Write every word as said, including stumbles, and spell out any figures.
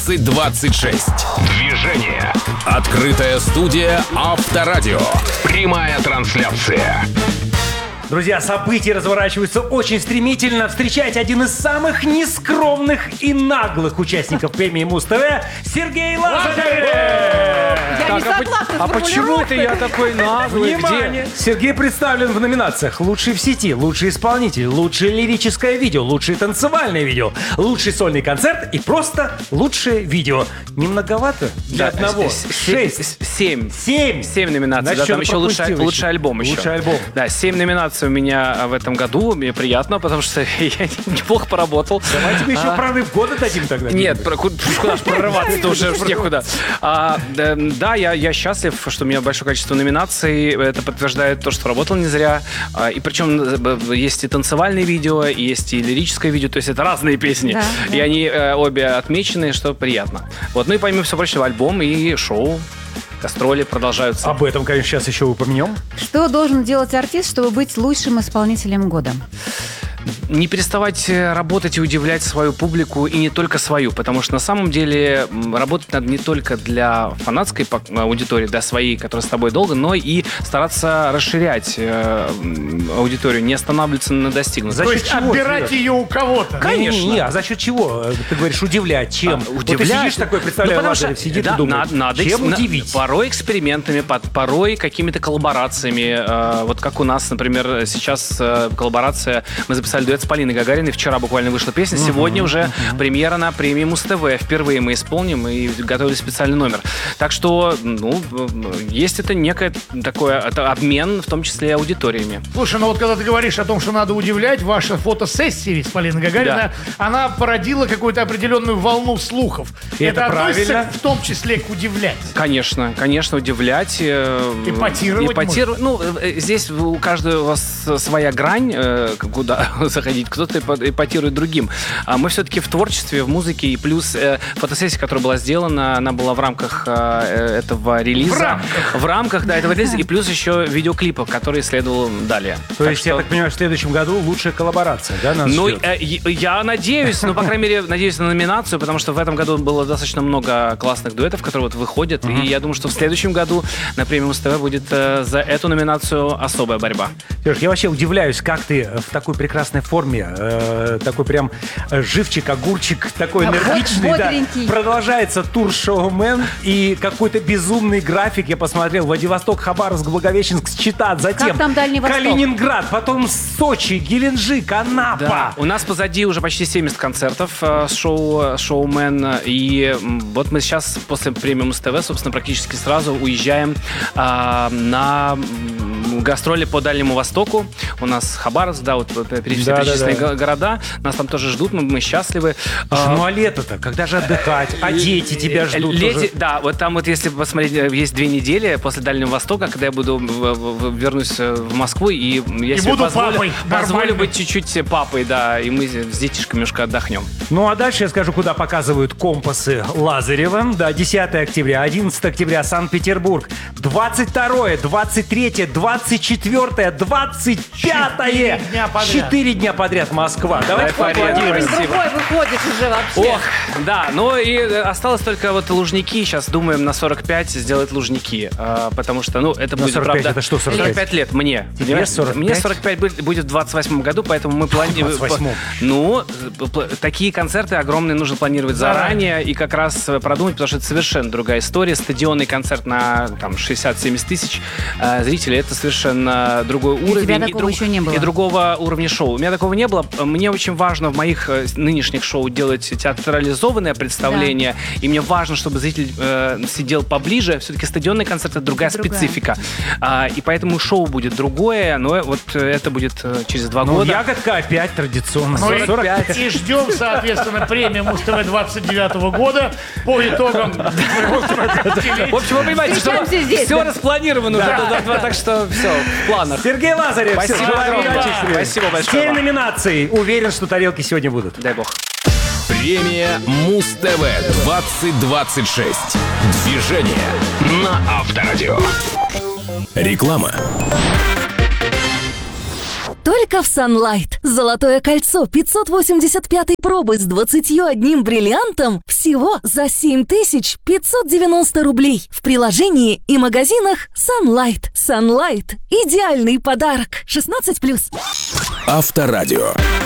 двадцать двадцать шесть. Движение. Открытая студия Авторадио. Прямая трансляция. Друзья, события разворачиваются очень стремительно. Встречайте один из самых нескромных и наглых участников премии Муз-ТВ Сергей Лазарев! Я Так, не а, согласна по- а с почему это я такой наглый? Внимание! Сергей представлен в номинациях «Лучший в сети», «Лучший исполнитель», «Лучшее лирическое видео», «Лучшее танцевальное видео», «Лучший сольный концерт» и просто «Лучшее видео». Не многовато для Да, одного? с- с- Шесть. Семь. Семь. Семь номинаций. Значит, Да, там что-то еще лучший, пропустил лучший еще. альбом еще. Лучший альбом. Да, семь номинаций у меня в этом году. Мне приятно, потому что я неплохо поработал. Давай тебе еще А, прорыв года дадим тогда. Нет, про- ку- куда ж прорываться-то уже некуда. А, да, да, я, я счастлив, что у меня большое количество номинаций. Это подтверждает то, что работал не зря. А, и причем э, есть и танцевальные видео, и есть и лирическое видео. То есть это разные песни. Да, и да. они э, обе отмечены, что приятно. Вот. Ну и помимо всего прочего, альбом и шоу. Гастроли продолжаются. Об этом, конечно, сейчас еще упомянем. Что должен делать артист, чтобы быть лучшим исполнителем года? Не переставать э, работать и удивлять свою публику, и не только свою, потому что на самом деле м, работать надо не только для фанатской пок- аудитории, для своей, которая с тобой долго, но и стараться расширять э, м, аудиторию, не останавливаться на достигнутом. За То счет есть чего, отбирать Сереж? ее у кого-то. Конечно. Не, не, не, а за счет чего? Ты говоришь, удивлять. Чем? А, Вот ты сидишь такой, представляешь, Ну, потому что, Лазарев сидит да, и думает, надо, надо чем экс- на- удивить? порой экспериментами, под- порой какими-то коллаборациями. Э, вот как у нас, например, сейчас э, коллаборация. Мы записали дуэт с Полиной Гагариной. Вчера буквально вышла песня. Сегодня уже премьера на премии Муз-ТВ. Впервые мы исполним и готовили специальный номер. Так что, ну, есть это некое такое это обмен, в том числе и аудиториями. Слушай, ну вот когда ты говоришь о том, что надо удивлять, ваша фотосессия с Полиной Гагариной, она породила какую-то определенную волну слухов. И это относится правильно. в том числе к удивлять. Конечно, конечно, удивлять. э, Эпатировать эпатировать. Ну, э, здесь у каждого у вас своя грань, э, куда заходить. Кто-то эпа- эпатирует другим. А мы все-таки в творчестве, в музыке. И плюс э, фотосессия, которая была сделана, она была в рамках э, этого релиза. В рамках. В рамках, да, этого релиза. И плюс еще видеоклипа, который следовал далее. То Так есть, что- я так понимаю, в следующем году лучшая коллаборация, да, нас Ну, ждет? э, я я надеюсь, ну, по крайней мере, надеюсь на номинацию, потому что в этом году было достаточно много классных дуэтов, которые вот выходят, и я думаю, что в следующем году на премии Муз-ТВ будет э, за эту номинацию особая борьба. Сереж, я вообще удивляюсь, как ты в такой прекрасной форме, э, такой прям э, живчик, огурчик, такой А, энергичный, бод- да. бодренький. Продолжается тур «Шоумен» и какой-то безумный график, я посмотрел, Владивосток, Хабаровск, Благовещенск, Чита, затем Как там Дальний Восток? Калининград, потом Сочи, Геленджик, Анапа. Да, у нас позади уже почти семьдесят концертов э, с шоу «Шоумен», и м, вот мы сейчас после премии Муз-ТВ, собственно, практически сразу уезжаем а, на м, гастроли по Дальнему Востоку. У нас Хабаровск, да, вот э, перечисленные Да, да, перечисленные да. го- города. Нас там тоже ждут, мы, мы счастливы. Слушай, А, ну а лето-то, когда же отдыхать? А дети тебя ждут Леди- тоже. Да, вот там вот если посмотреть, э, есть две недели после Дальнего Востока, когда я буду в- в- вернусь э, в Москву, и я себе буду позволю, папой, позволю нормально. быть чуть-чуть папой, да, и мы с детишками немножко отдохнем. Ну а дальше я скажу, куда показывают компасы Лазарева. Да, десятое октября, одиннадцатое октября Санкт-Петербург, двадцать второе, двадцать третье, двадцать четвёртое, двадцать пятое. Четыре дня подряд. Четыре дня подряд Москва. Давайте Давай, поаплодируем. Спасибо. Другой выходит уже вообще. Ох, да, ну и э, осталось только вот Лужники. Сейчас думаем на сорок пять сделать Лужники, а, потому что, ну, это На будет, сорок пять правда... это что, сорок пять? сорок пять лет мне. Тебе Понимаешь? сорок пять? Мне сорок пять будет будет в двадцать восьмом году, поэтому мы планируем... В двадцать восьмом? Ну, п- п- такие концерты огромные нужно планировать заранее и как раз э, продумать, потому что это совершенно другая история. Стадионный концерт на там шестьдесят-семьдесят тысяч э, зрителей — это совершенно другой уровень. тебя такого еще не было? И другого уровня шоу. У меня такого не было. Мне очень важно в моих э, нынешних шоу делать театрализованное представление, и мне важно, чтобы зритель э, сидел поближе. Все-таки стадионный концерт — это другая другая. специфика. А, и поэтому шоу будет другое, но вот э, это будет э, через два Ну, года. ягодка опять традиционно. Ну и- сорок пять. И ждем, соответственно, премию Муз-ТВ двадцать девятого года по итогам. В общем, вы понимаете, что Встречаемся здесь, все да. распланировано уже, да, да, так что все, в планах. Сергей Лазарев. Спасибо всем желаю огромное. удачи, Сергей. Спасибо большое Семь вам. номинаций. Уверен, что тарелки сегодня будут. Дай бог. Премия Муз-ТВ двадцать двадцать шесть. Движение на Авторадио. Реклама. только в Sunlight. Золотое кольцо пятьсот восемьдесят пятой пробы с двадцатью одним бриллиантом всего за семь тысяч пятьсот девяносто рублей. В приложении и магазинах Sunlight. Sunlight – идеальный подарок. шестнадцать плюс. Авторадио.